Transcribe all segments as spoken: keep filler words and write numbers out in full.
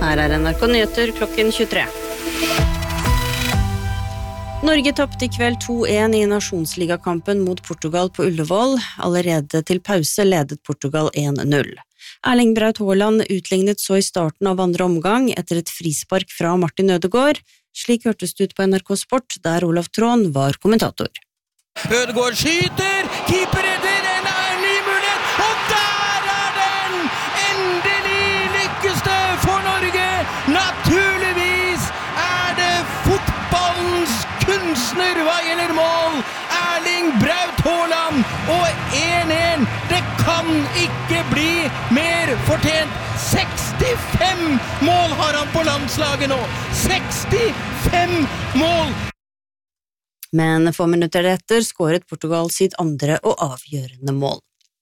Her er N R K Nyheter klokken tjuetre. Norge tappte I kveld to en I nasjonsligakampen mot Portugal på Ullevål. Allerede til pause ledet Portugal en null. Erling Braut Haaland utlignet så I starten av andre omgang etter et frispark fra Martin Ødegaard. Slik hørtes det ut på N R K Sport, der Olav Trån var kommentator. Ødegaard skyter, keeper redder, en er ny mulighet, og der er den! Endelig lykkes det for Norge! Naturligvis er det fotballens kunstner hva gjelder mål! Erling Braut Haaland og en en! Det kan ikke bli mer fortjent! sekstifem mål har han på landslaget nå! sekstifem mål! Men få minutter etter skåret Portugal sitt andre og avgjørende mål.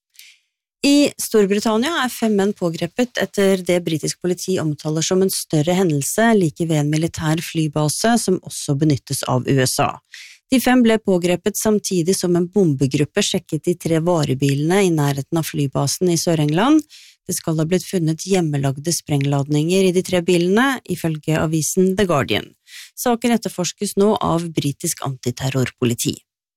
I Storbritannia er fem menn pågrepet etter det britisk politi omtaler som en større hendelse like ved en militær flybase som også benyttes av U S A. De fem ble pågrepet samtidig som en bombegruppe sjekket de tre varebilene I nærheten av flybasen I Sør-England. Det skal ha blitt funnet hjemmelagde sprengladninger I de tre bilene, ifølge avisen The Guardian. Saken etterforskes nå av britisk antiterrorpoliti.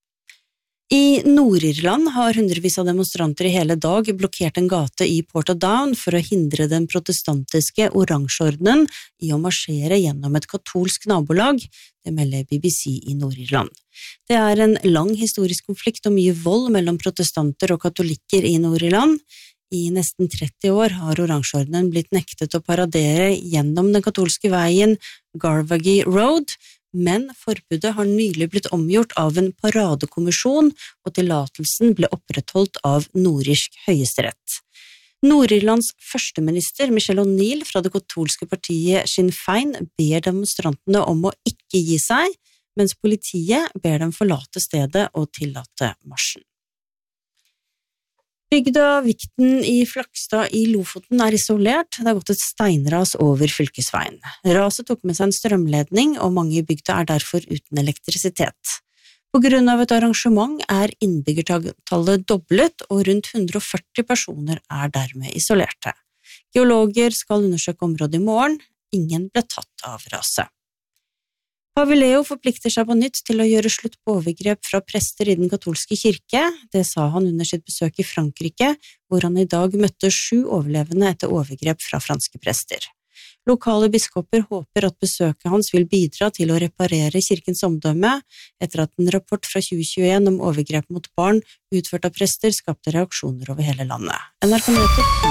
I Nord-Irland har hundrevis av demonstranter I hele dag blokkert en gate I Portadown for å hindre den protestantiske oransjeordenen I å marsjere gjennom et katolsk nabolag, det melder B B C I Nord-Irland. Det er en lang historisk konflikt og mye vold mellom protestanter og katolikker I Nord-Irland. I nesten tretti år har oransjeordenen blitt nektet å paradere gjennom den katolske veien Garvaghy Road, men forbudet har nylig blitt omgjort av en paradekommisjon, og tillatelsen ble opprettholdt av nordirsk høyesterett. Nord-Irlands førsteminister Michelle O'Neill fra det katolske partiet Sinn Féin ber demonstrantene om å ikke gi seg, mens politiet ber dem forlate stedet og tillate marsjen. Bygda Vikten I Flakstad I Lofoten er isolert. Det har gått et steinras over fylkesveien. Raset tok med seg en strømledning, og mange I bygda er derfor uten elektrisitet. På grunn av et arrangement er innbyggertallet doblet, og rundt hundre og førti personer er dermed isolerte. Geologer skal undersøke området I morgen. Ingen ble tatt av raset. Pave Leo forplikter seg på nytt til å gjøre slutt på overgrep fra prester I den katolske kirke. Det sa han under sitt besøk I Frankrike, hvor han I dag møtte sju overlevende etter overgrep fra franske prester. Lokale biskoper håper at besøket hans vil bidra til å reparere kirkens omdømme, etter at en rapport fra tjue tjueen om overgrep mot barn utført av prester skapte reaksjoner over hele landet. N R K Nyheter.